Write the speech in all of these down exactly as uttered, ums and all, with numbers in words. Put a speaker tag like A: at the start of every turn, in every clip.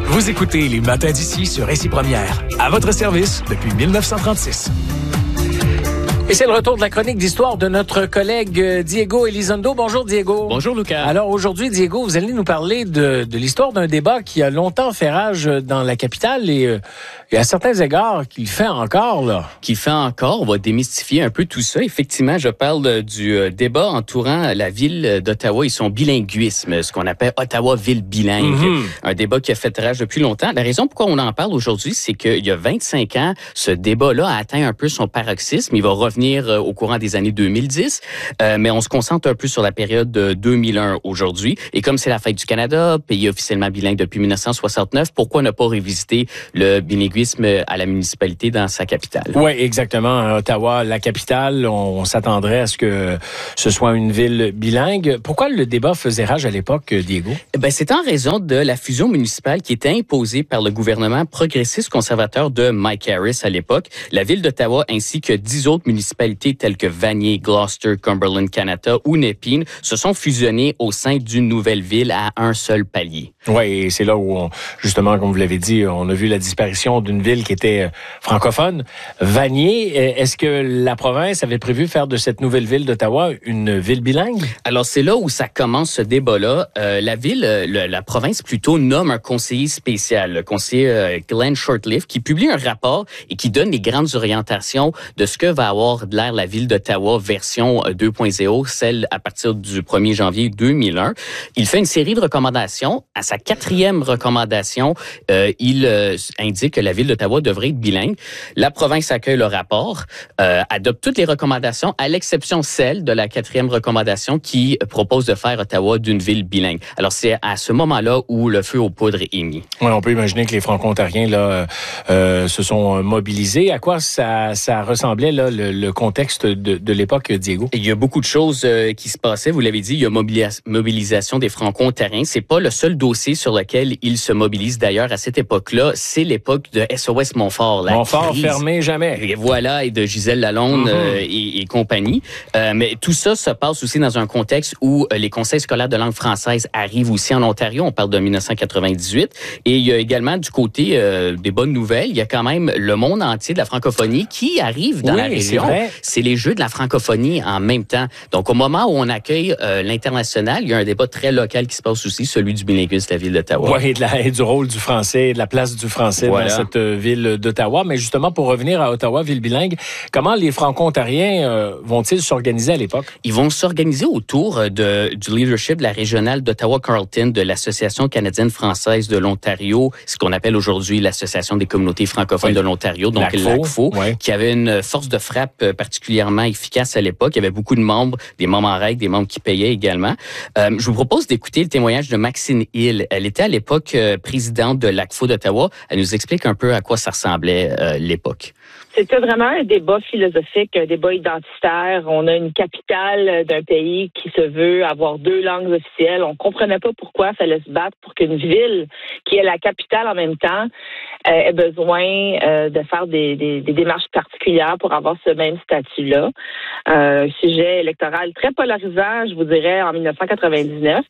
A: Vous écoutez les Matins d'ici sur Récit Première. À votre service depuis dix-neuf cent trente-six.
B: Et c'est le retour de la chronique d'histoire de notre collègue Diego Elizondo. Bonjour Diego.
C: Bonjour Lucas.
B: Alors aujourd'hui, Diego, vous allez nous parler de, de l'histoire d'un débat qui a longtemps fait rage dans la capitale et, euh, et à certains égards qu'il fait encore là.
C: Qui fait encore, on va démystifier un peu tout ça. Effectivement, je parle euh, du euh, débat entourant la ville d'Ottawa et son bilinguisme, ce qu'on appelle Ottawa ville bilingue. Mm-hmm. Un débat qui a fait rage depuis longtemps. La raison pourquoi on en parle aujourd'hui, c'est qu'il y a vingt-cinq ans, ce débat-là a atteint un peu son paroxysme. Il va revenir au courant des années deux mille dix, euh, mais on se concentre un peu sur la période de deux mille un aujourd'hui. Et comme c'est la fête du Canada, pays officiellement bilingue depuis dix-neuf cent soixante-neuf, pourquoi ne pas revisiter le bilinguisme à la municipalité dans sa capitale?
B: Oui, exactement. Ottawa, la capitale, on, on s'attendrait à ce que ce soit une ville bilingue. Pourquoi le débat faisait rage à l'époque, Diego?
C: Ben, c'est en raison de la fusion municipale qui était imposée par le gouvernement progressiste conservateur de Mike Harris à l'époque. La ville d'Ottawa ainsi que dix autres municipalités telles que Vanier, Gloucester, Cumberland, Kanata ou Nepean se sont fusionnés au sein d'une nouvelle ville à un seul palier.
B: Oui, et c'est là où, on, justement, comme vous l'avez dit, on a vu la disparition d'une ville qui était francophone. Vanier, est-ce que la province avait prévu faire de cette nouvelle ville d'Ottawa une ville bilingue?
C: Alors, c'est là où ça commence ce débat-là. Euh, la ville, le, la province plutôt, nomme un conseiller spécial, le conseiller euh, Glenn Shortleaf, qui publie un rapport et qui donne les grandes orientations de ce que va avoir de l'air la ville d'Ottawa version deux point zéro, celle à partir du premier janvier deux mille un. Il fait une série de recommandations. À sa quatrième recommandation, euh, il euh, indique que la ville d'Ottawa devrait être bilingue. La province accueille le rapport, euh, adopte toutes les recommandations, à l'exception celle de la quatrième recommandation qui propose de faire Ottawa d'une ville bilingue. Alors, c'est à ce moment-là où le feu aux poudres est mis.
B: Oui, on peut imaginer que les Franco-Ontariens là, euh, se sont mobilisés. À quoi ça, ça ressemblait, là, le, le contexte de, de l'époque, Diego?
C: Il y a beaucoup de choses euh, qui se passaient. Vous l'avez dit, il y a mobilis- mobilisation des Franco-Ontariens. C'est pas le seul dossier sur lequel ils se mobilisent. D'ailleurs, à cette époque-là, c'est l'époque de S O S Montfort. La
B: Montfort
C: crise.
B: fermé jamais.
C: Et voilà, et de Gisèle Lalonde mm-hmm. euh, et, et compagnie. Euh, mais tout ça se passe aussi dans un contexte où euh, les conseils scolaires de langue française arrivent aussi en Ontario. On parle de dix-neuf cent quatre-vingt-dix-huit. Et il y a également du côté euh, des bonnes nouvelles. Il y a quand même le monde entier de la francophonie qui arrive dans
B: oui,
C: la région.
B: C'est,
C: c'est les Jeux de la francophonie en même temps. Donc, au moment où on accueille euh, l'international, il y a un débat très local qui se passe aussi, celui du bilinguisme de la ville d'Ottawa.
B: Oui, et, de la, et du rôle du français, de la place du français voilà. dans cette euh, ville d'Ottawa. Mais justement, pour revenir à Ottawa, ville bilingue, comment les Franco-Ontariens euh, vont-ils s'organiser à l'époque?
C: Ils vont s'organiser autour de, du leadership de la régionale d'Ottawa-Carleton, de l'Association canadienne-française de l'Ontario, ce qu'on appelle aujourd'hui l'Association des communautés francophones oui. de l'Ontario, donc l'A C F O, ouais. qui avait une force de frappe particulièrement efficace à l'époque. Il y avait beaucoup de membres, des membres en règle, des membres qui payaient également. Euh, je vous propose d'écouter le témoignage de Maxine Hill. Elle était à l'époque euh, présidente de l'A C F O d'Ottawa. Elle nous explique un peu à quoi ça ressemblait euh, l'époque.
D: C'était vraiment un débat philosophique, un débat identitaire. On a une capitale d'un pays qui se veut avoir deux langues officielles. On comprenait pas pourquoi il fallait se battre pour qu'une ville qui est la capitale en même temps euh, ait besoin euh, de faire des, des, des démarches particulières pour avoir ce même statut-là. Euh, un sujet électoral très polarisant, je vous dirais, en dix-neuf cent quatre-vingt-dix-neuf.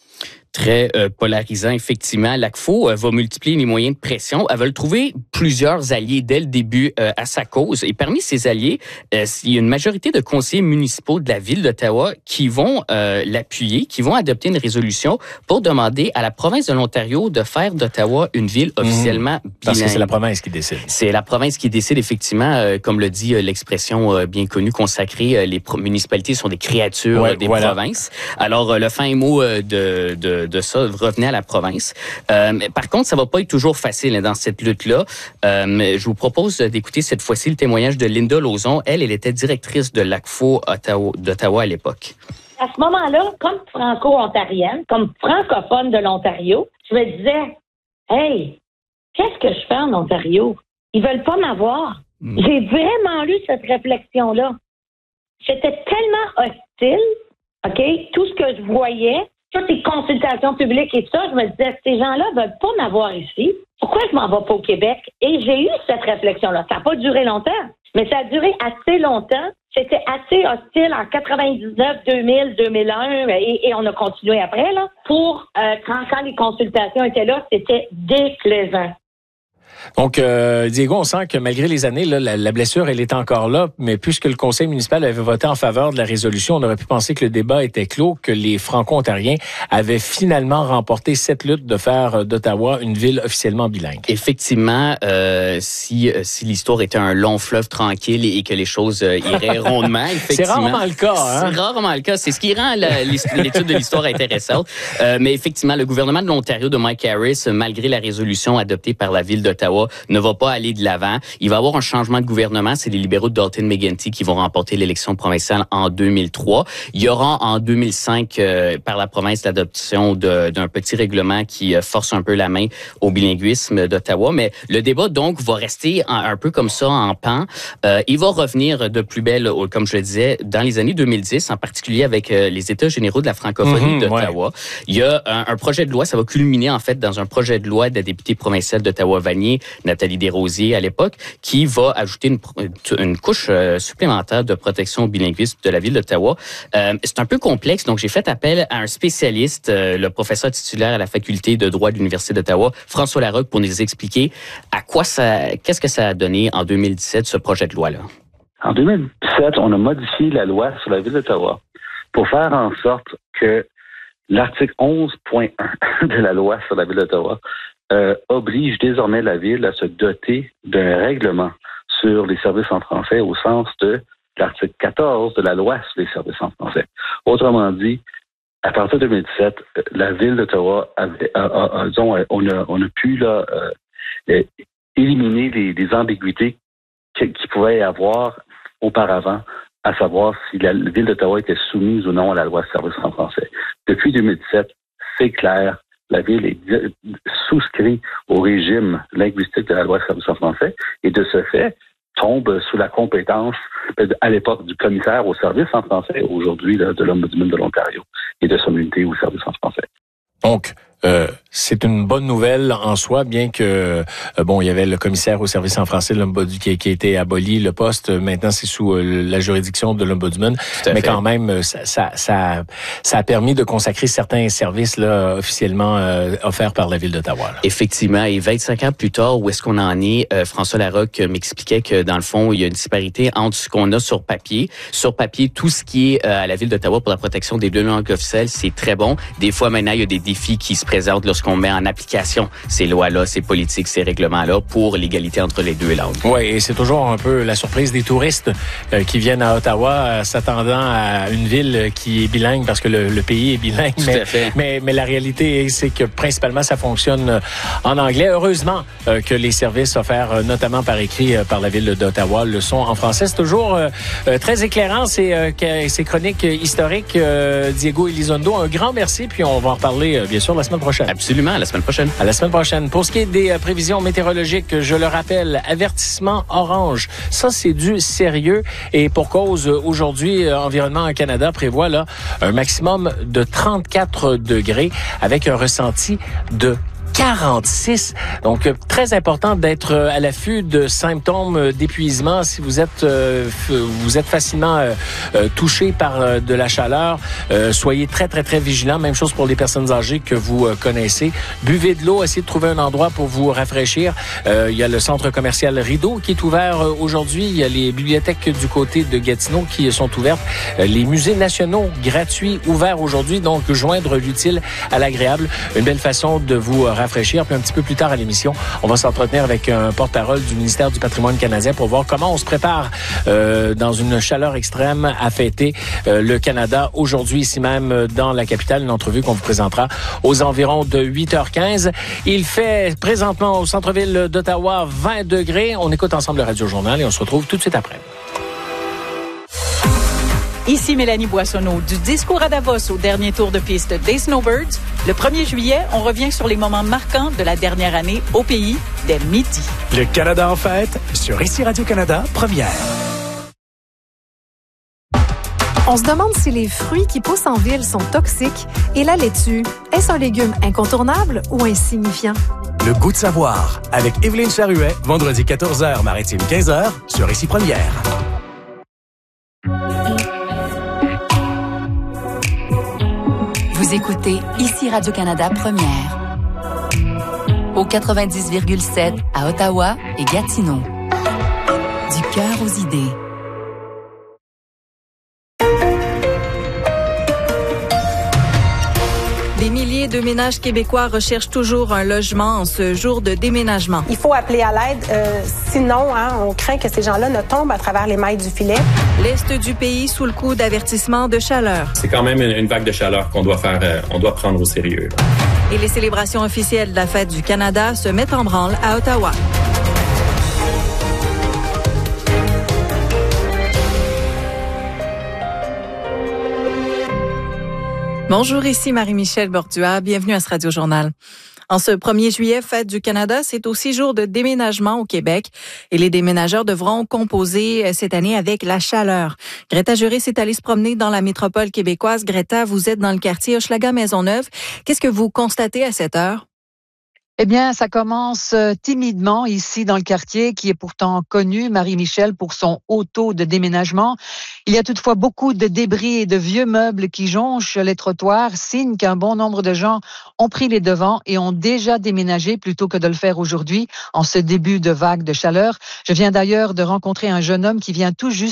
C: Très euh, polarisant, effectivement. L'A C F O euh, va multiplier les moyens de pression. Elle va trouver plusieurs alliés dès le début euh, à sa cause. Et parmi ces alliés, euh, il y a une majorité de conseillers municipaux de la ville d'Ottawa qui vont euh, l'appuyer, qui vont adopter une résolution pour demander à la province de l'Ontario de faire d'Ottawa une ville officiellement mmh. bilingue.
B: Parce que c'est la province qui décide.
C: C'est la province qui décide, effectivement, euh, comme le dit euh, l'expression euh, bien connue, consacrée, euh, les pro- municipalités sont des créatures ouais, euh, des voilà. provinces. Alors, euh, le fin mot euh, de, de de ça revenait à la province. Euh, mais par contre, ça va pas être toujours facile hein, dans cette lutte-là. Euh, je vous propose d'écouter cette fois-ci le témoignage de Linda Lauzon. Elle, elle était directrice de l'A C F O Ottawa, d'Ottawa à l'époque.
E: À ce moment-là, comme franco-ontarienne, comme francophone de l'Ontario, je me disais, hey, qu'est-ce que je fais en Ontario? Ils veulent pas m'avoir. Mmh. J'ai vraiment eu cette réflexion-là. J'étais tellement hostile, OK? Tout ce que je voyais, toutes les consultations publiques et tout ça, je me disais, ces gens-là veulent pas m'avoir ici. Pourquoi je m'en vais pas au Québec? Et j'ai eu cette réflexion-là. Ça n'a pas duré longtemps, mais ça a duré assez longtemps c'était assez hostile en quatre-vingt-dix-neuf, deux mille, deux mille un, et, et on a continué après, là. Pour, euh, quand, quand les consultations étaient là, c'était déplaisant.
B: Donc, euh, Diego, on sent que malgré les années, là, la, la blessure, elle est encore là, mais puisque le conseil municipal avait voté en faveur de la résolution, on aurait pu penser que le débat était clos, que les Franco-Ontariens avaient finalement remporté cette lutte de faire d'Ottawa une ville officiellement bilingue.
C: Effectivement, euh, si, si l'histoire était un long fleuve tranquille et que les choses euh, iraient rondement, effectivement.
B: C'est rarement le cas, hein?
C: C'est rarement le cas. C'est ce qui rend la, l'étude de l'histoire intéressante. Euh, mais effectivement, le gouvernement de l'Ontario de Mike Harris, malgré la résolution adoptée par la ville d'Ottawa, ne va pas aller de l'avant. Il va y avoir un changement de gouvernement. C'est les libéraux de Dalton McGuinty qui vont remporter l'élection provinciale en deux mille trois. Il y aura en deux mille cinq, euh, par la province, l'adoption de, d'un petit règlement qui euh, force un peu la main au bilinguisme d'Ottawa. Mais le débat, donc, va rester un, un peu comme ça en pan. Euh, il va revenir de plus belle, comme je le disais, dans les années deux mille dix, en particulier avec euh, les États généraux de la francophonie mmh, d'Ottawa. Ouais. Il y a un, un projet de loi, ça va culminer, en fait, dans un projet de loi de la députée provinciale d'Ottawa-Vanier, Nathalie Desrosiers à l'époque, qui va ajouter une, une couche euh, supplémentaire de protection au bilinguisme de la ville d'Ottawa. Euh, c'est un peu complexe, donc j'ai fait appel à un spécialiste, euh, le professeur titulaire à la faculté de droit de l'Université d'Ottawa, François Larocque, pour nous expliquer à quoi ça, qu'est-ce que ça a donné en deux mille dix-sept, ce projet de loi-là.
F: En deux mille dix-sept, on a modifié la loi sur la ville d'Ottawa pour faire en sorte que l'article onze point un de la loi sur la ville d'Ottawa Euh, oblige désormais la Ville à se doter d'un règlement sur les services en français au sens de l'article quatorze de la loi sur les services en français. Autrement dit, à partir de deux mille dix-sept, la Ville d'Ottawa avait, a, a, a, disons, on a, on a pu là, euh, éliminer les, les ambiguïtés qu'il qui pouvait y avoir auparavant, à savoir si la, la Ville d'Ottawa était soumise ou non à la loi sur les services en français. Depuis deux mille dix-sept, c'est clair. La Ville est souscrite au régime linguistique de la loi sur les services en français et de ce fait tombe sous la compétence à l'époque du commissaire aux services en français, aujourd'hui là, de l'Ombudsman de l'Ontario et de son unité aux services en français.
B: Donc, euh, c'est une bonne nouvelle en soi, bien que, euh, bon, il y avait le commissaire au service en français de l'Ombudsman qui, qui a été aboli, le poste, maintenant c'est sous euh, la juridiction de l'Ombudsman, mais fait. Quand même, ça, ça, ça, ça a permis de consacrer certains services là officiellement euh, offerts par la Ville d'Ottawa. Là.
C: Effectivement, et vingt-cinq ans plus tard, où est-ce qu'on en est? Euh, François Larocque m'expliquait que, dans le fond, il y a une disparité entre ce qu'on a sur papier. Sur papier, tout ce qui est euh, à la Ville d'Ottawa pour la protection des deux langues officielles, c'est très bon. Des fois, maintenant, il y a des défis qui se présente lorsqu'on met en application ces lois-là, ces politiques, ces règlements-là pour l'égalité entre les deux langues.
B: Oui, et c'est toujours un peu la surprise des touristes euh, qui viennent à Ottawa euh, s'attendant à une ville qui est bilingue parce que le, le pays est bilingue.
C: Tout
B: mais,
C: à fait.
B: Mais, mais la réalité, c'est que principalement, ça fonctionne en anglais. Heureusement euh, que les services offerts, notamment par écrit euh, par la ville d'Ottawa, le sont en français. C'est toujours euh, euh, très éclairant, ces, euh, ces chroniques historiques. Euh, Diego Elizondo, un grand merci, puis on va en reparler, euh, bien sûr, la semaine prochaine.
C: Absolument, à la semaine prochaine.
B: À la semaine prochaine. Pour ce qui est des euh, prévisions météorologiques, je le rappelle, avertissement orange. Ça, c'est du sérieux. Et pour cause, aujourd'hui, euh, Environnement Canada prévoit là un maximum de trente-quatre degrés avec un ressenti de quarante-six. Donc, très important d'être à l'affût de symptômes d'épuisement. Si vous êtes euh, vous êtes facilement euh, touché par euh, de la chaleur, euh, soyez très, très, très vigilants. Même chose pour les personnes âgées que vous euh, connaissez. Buvez de l'eau, essayez de trouver un endroit pour vous rafraîchir. Euh, il y a le centre commercial Rideau qui est ouvert euh, aujourd'hui. Il y a les bibliothèques du côté de Gatineau qui sont ouvertes. Euh, les musées nationaux gratuits ouverts aujourd'hui. Donc, joindre l'utile à l'agréable. Une belle façon de vous euh, rafraîchir. Puis un petit peu plus tard à l'émission, on va s'entretenir avec un porte-parole du ministère du Patrimoine canadien pour voir comment on se prépare euh, dans une chaleur extrême à fêter euh, le Canada aujourd'hui, ici même dans la capitale. Une entrevue qu'on vous présentera aux environs de huit heures quinze. Il fait présentement au centre-ville d'Ottawa vingt degrés. On écoute ensemble le Radio Journal et on se retrouve tout de suite après.
G: Ici Mélanie Boissonneau. Du discours à Davos au dernier tour de piste des Snowbirds, le premier juillet, on revient sur les moments marquants de la dernière année au pays dès midi.
A: Le Canada en fête sur Ici Radio-Canada, première.
H: On se demande si les fruits qui poussent en ville sont toxiques et la laitue, est-ce un légume incontournable ou insignifiant?
A: Le goût de savoir avec Évelyne Charuet, vendredi quatorze heures, Maritime quinze heures, sur Ici Première.
I: Vous écoutez ici Radio-Canada Première. Au quatre-vingt-dix virgule sept à Ottawa et Gatineau. Du cœur aux idées.
G: Des milliers de ménages québécois recherchent toujours un logement en ce jour de déménagement.
J: Il faut appeler à l'aide, euh, sinon hein, on craint que ces gens-là ne tombent à travers les mailles du filet.
G: L'Est du pays sous le coup d'avertissement de chaleur.
K: C'est quand même une, une vague de chaleur qu'on doit faire, euh, on doit prendre au sérieux.
G: Et les célébrations officielles de la Fête du Canada se mettent en branle à Ottawa. Bonjour, ici Marie-Michel Bordua. Bienvenue à ce Radio-Journal. En ce premier juillet, Fête du Canada, c'est aussi jour de déménagement au Québec. Et les déménageurs devront composer cette année avec la chaleur. Greta Juris est allée se promener dans la métropole québécoise. Greta, vous êtes dans le quartier Hochelaga-Maisonneuve. Qu'est-ce que vous constatez à cette heure?
L: Eh bien, ça commence timidement ici dans le quartier qui est pourtant connu, Marie-Michel, pour son haut taux de déménagement. Il y a toutefois beaucoup de débris et de vieux meubles qui jonchent les trottoirs, signe qu'un bon nombre de gens ont pris les devants et ont déjà déménagé plutôt que de le faire aujourd'hui en ce début de vague de chaleur. Je viens d'ailleurs de rencontrer un jeune homme qui vient tout juste